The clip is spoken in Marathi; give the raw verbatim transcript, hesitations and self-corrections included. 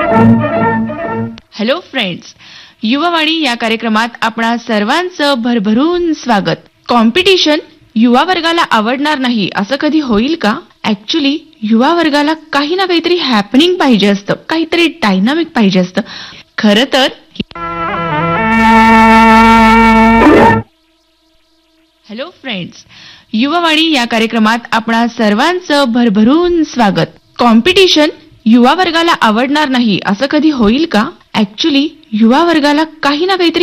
हॅलो फ्रेंड्स, युवावाणी या कार्यक्रमात आपणा सर्वांचं भरभरून स्वागत. कॉम्पिटिशन युवा वर्गाला आवडणार नाही असं कधी होईल का? ऍक्च्युली युवा वर्गाला काही ना काहीतरी हॅपनिंग पाहिजे असतं, काहीतरी डायनामिक पाहिजे असतं. खरं तर हॅलो फ्रेंड्स, युवावाणी या कार्यक्रमात आपणा सर्वांचं भरभरून स्वागत. कॉम्पिटिशन युवा वर्गाला आवडणार नाही असं कधी होईल का? ऍक्च्युली युवा वर्गाला काही ना काहीतरी